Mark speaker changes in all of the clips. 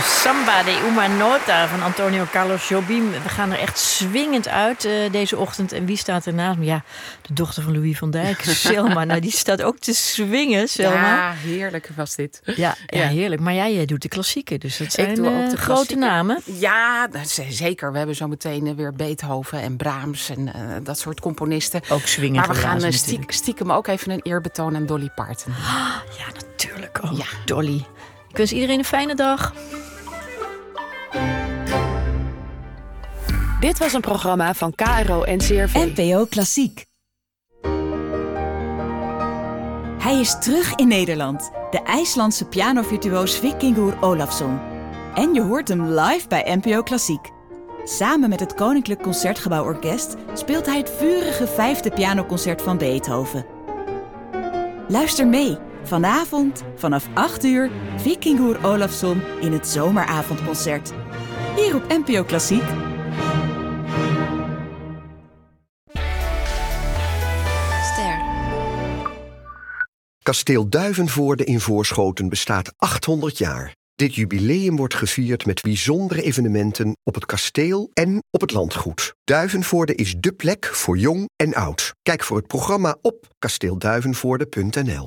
Speaker 1: Samba de Uma Nota van Antonio Carlos Jobim. We gaan er echt swingend uit deze ochtend. En wie staat er naast me? Ja, de dochter van Louis van Dijk, Selma. Nou, die staat ook te swingen, Selma.
Speaker 2: Ja, heerlijk was dit.
Speaker 1: Ja, heerlijk. Maar jij doet de klassieken, dus dat zijn
Speaker 2: ook de
Speaker 1: grote namen.
Speaker 2: Ja, zeker. We hebben zo meteen weer Beethoven en Brahms en dat soort componisten.
Speaker 1: Ook swingend.
Speaker 2: Maar we gaan stiekem ook even een eerbetoon aan Dolly Parton.
Speaker 1: Ja, natuurlijk. Oh, ja. Dolly. Ik wens iedereen een fijne dag.
Speaker 3: Dit was een programma van KRO-NCRV.
Speaker 4: NPO Klassiek. Hij is terug in Nederland. De IJslandse pianovirtuoos Vikingur Ólafsson. En je hoort hem live bij NPO Klassiek. Samen met het Koninklijk Concertgebouworkest speelt hij het vurige 5e pianoconcert van Beethoven. Luister mee. Vanavond vanaf 8 uur Vikingur Ólafsson in het zomeravondconcert. Hier op NPO Klassiek.
Speaker 3: Ster.
Speaker 5: Kasteel Duivenvoorde in Voorschoten bestaat 800 jaar. Dit jubileum wordt gevierd met bijzondere evenementen op het kasteel en op het landgoed. Duivenvoorde is dé plek voor jong en oud. Kijk voor het programma op kasteelduivenvoorde.nl.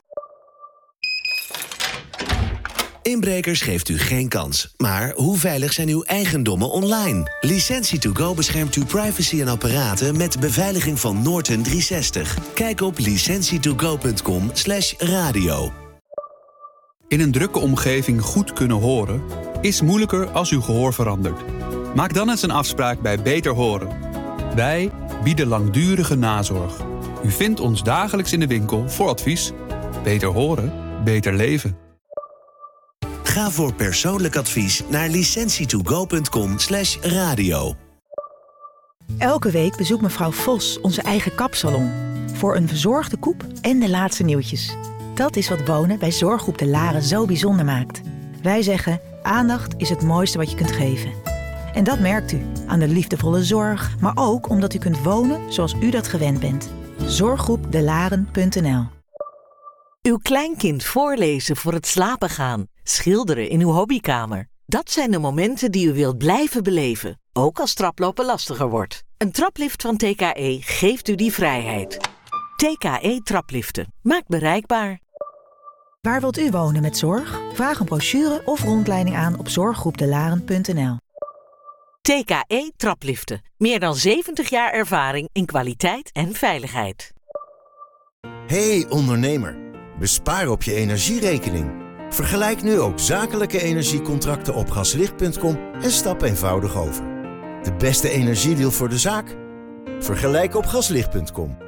Speaker 6: Inbrekers geeft u geen kans. Maar hoe veilig zijn uw eigendommen online? Licentie2Go beschermt uw privacy en apparaten met beveiliging van Norton 360. Kijk op licentietogo.com/radio.
Speaker 7: In een drukke omgeving goed kunnen horen is moeilijker als uw gehoor verandert. Maak dan eens een afspraak bij Beter Horen. Wij bieden langdurige nazorg. U vindt ons dagelijks in de winkel voor advies. Beter horen, beter leven.
Speaker 6: Ga voor persoonlijk advies naar licentietogo.com/radio.
Speaker 8: Elke week bezoekt mevrouw Vos onze eigen kapsalon. Voor een verzorgde koep en de laatste nieuwtjes. Dat is wat wonen bij Zorggroep De Laren zo bijzonder maakt. Wij zeggen, aandacht is het mooiste wat je kunt geven. En dat merkt u aan de liefdevolle zorg, maar ook omdat u kunt wonen zoals u dat gewend bent. Zorggroepdelaren.nl.
Speaker 9: Uw kleinkind voorlezen voor het slapen gaan. Schilderen in uw hobbykamer. Dat zijn de momenten die u wilt blijven beleven. Ook als traplopen lastiger wordt. Een traplift van TKE geeft u die vrijheid. TKE Trapliften. Maakt bereikbaar.
Speaker 8: Waar wilt u wonen met zorg? Vraag een brochure of rondleiding aan op zorggroepdelaren.nl.
Speaker 9: TKE Trapliften. Meer dan 70 jaar ervaring in kwaliteit en veiligheid.
Speaker 10: Hey ondernemer, bespaar op je energierekening. Vergelijk nu ook zakelijke energiecontracten op gaslicht.com en stap eenvoudig over. De beste energiedeal voor de zaak? Vergelijk op gaslicht.com.